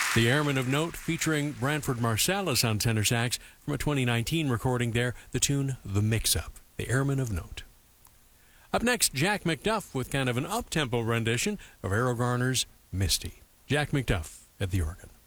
The Airmen of Note, featuring Branford Marsalis on tenor sax from a 2019 recording there, the tune The Mix-Up, The Airmen of Note. Up next, Jack McDuff with kind of an up-tempo rendition of Errol Garner's Misty. Jack McDuff at the organ.